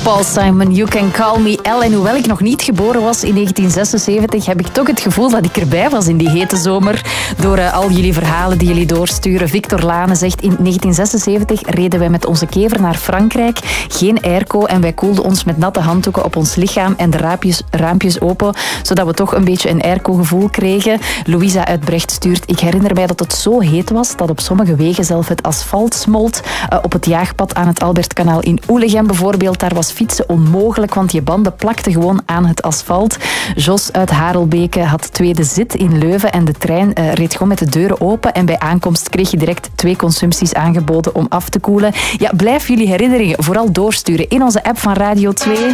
Paul Simon, You Can Call Me Elle. En hoewel ik nog niet geboren was in 1976, heb ik toch het gevoel dat ik erbij was in die hete zomer. Door al jullie verhalen die jullie doorsturen. Victor Lane zegt, in 1976 reden wij met onze kever naar Frankrijk. Geen airco en wij koelden ons met natte handdoeken op ons lichaam en de raampjes open, zodat we toch een beetje een airco-gevoel kregen. Louisa uit Brecht stuurt, ik herinner mij dat het zo heet was dat op sommige wegen zelf het asfalt smolt. Op het jaagpad aan het Albertkanaal in Oelegem bijvoorbeeld, daar was fietsen onmogelijk, want je banden plakten gewoon aan het asfalt. Jos uit Harelbeke had tweede zit in Leuven en de trein reed gewoon met de deuren open en bij aankomst kreeg je direct 2 consumpties aangeboden om af te koelen. Ja, blijf jullie herinneringen vooral doorsturen in onze app van Radio 2. 4.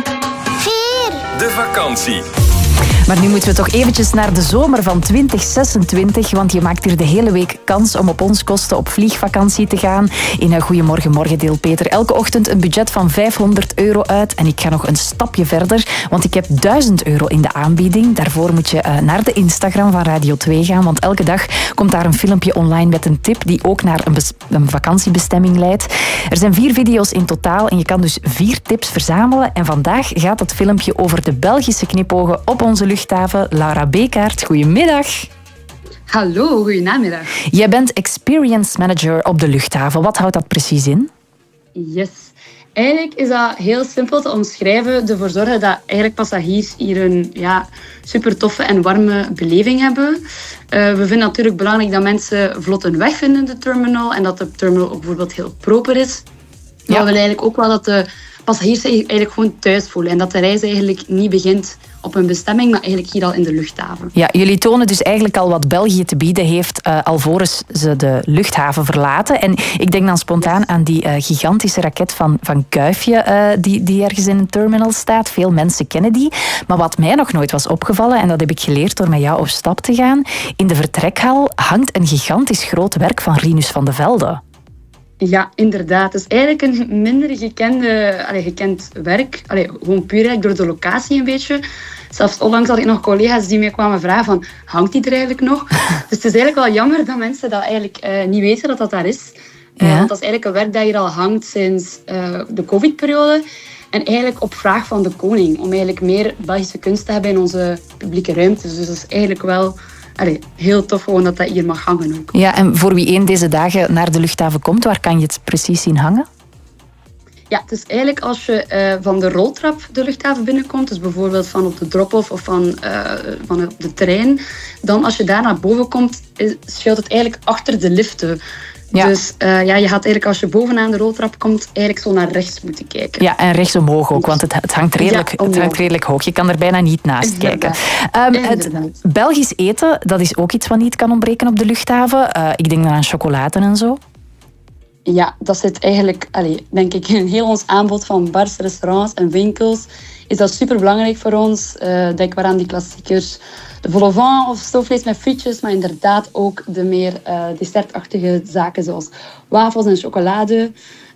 De vakantie. Maar nu moeten we toch eventjes naar de zomer van 2026, want je maakt hier de hele week kans om op ons kosten op vliegvakantie te gaan. In Goedemorgen Morgen deelt Peter elke ochtend een budget van €500 uit. En ik ga nog een stapje verder, want ik heb €1000 in de aanbieding. Daarvoor moet je naar de Instagram van Radio 2 gaan, want elke dag komt daar een filmpje online met een tip die ook naar een vakantiebestemming leidt. Er zijn 4 video's in totaal en je kan dus 4 tips verzamelen. En vandaag gaat het filmpje over de Belgische knipogen op onze luchthaven. Laura Bekaert, goedemiddag. Hallo, goedenamiddag. Jij bent Experience Manager op de luchthaven. Wat houdt dat precies in? Yes. Eigenlijk is dat heel simpel te omschrijven. Ervoor zorgen dat eigenlijk passagiers hier een super toffe en warme beleving hebben. We vinden natuurlijk belangrijk dat mensen vlot hun weg vinden in de terminal. En dat de terminal ook bijvoorbeeld heel proper is. Maar we willen eigenlijk ook wel dat de passagiers zich eigenlijk gewoon thuis voelen. En dat de reis eigenlijk niet begint op een bestemming, maar eigenlijk hier al in de luchthaven. Ja, jullie tonen dus eigenlijk al wat België te bieden heeft alvorens ze de luchthaven verlaten. En ik denk dan spontaan aan die gigantische raket van Kuifje die ergens in een terminal staat. Veel mensen kennen die. Maar wat mij nog nooit was opgevallen, en dat heb ik geleerd door met jou op stap te gaan, in de vertrekhal hangt een gigantisch groot werk van Rinus van de Velde. Ja, inderdaad. Het is eigenlijk een minder gekend werk. Gewoon puur eigenlijk door de locatie een beetje. Zelfs onlangs had ik nog collega's die mij kwamen vragen van, hangt die er eigenlijk nog? Dus het is eigenlijk wel jammer dat mensen dat eigenlijk niet weten dat dat daar is. Want dat is eigenlijk een werk dat hier al hangt sinds de COVID-periode. En eigenlijk op vraag van de koning. Om eigenlijk meer Belgische kunst te hebben in onze publieke ruimtes. Dus dat is eigenlijk wel heel tof gewoon dat hier mag hangen ook. Ja, en voor wie deze dagen naar de luchthaven komt, waar kan je het precies zien hangen? Ja, het is eigenlijk als je van de roltrap de luchthaven binnenkomt, dus bijvoorbeeld van op de drop-off of van op de trein, dan als je daar naar boven komt, schuilt het eigenlijk achter de liften. Ja. Dus je gaat eigenlijk als je bovenaan de roltrap komt, eigenlijk zo naar rechts moeten kijken. Ja, en rechts omhoog ook, want het hangt redelijk hoog. Je kan er bijna niet naast kijken. Het Belgisch eten, dat is ook iets wat niet kan ontbreken op de luchthaven. Ik denk dan aan chocolade en zo. Ja, dat zit eigenlijk, denk ik, in heel ons aanbod van bars, restaurants en winkels. Is dat super belangrijk voor ons. Denk maar aan die klassiekers. De vol au vent of stoofvlees met frietjes, maar inderdaad ook de meer dessertachtige zaken zoals wafels en chocolade.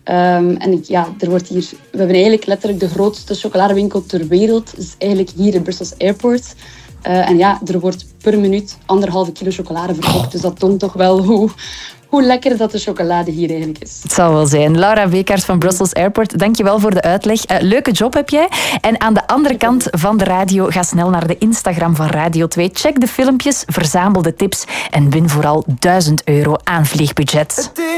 We hebben eigenlijk letterlijk de grootste chocoladewinkel ter wereld. Dus eigenlijk hier in Brussels Airport. Er wordt per minuut 1,5 kilo chocolade verkocht. Dus dat toont toch wel hoe lekker dat de chocolade hier eigenlijk is. Het zal wel zijn. Laura Bekaert van Brussels Airport, dankjewel voor de uitleg. Leuke job heb jij. En aan de andere kant van de radio, ga snel naar de Instagram van Radio 2. Check de filmpjes, verzamel de tips en win vooral €1000 aan vliegbudget.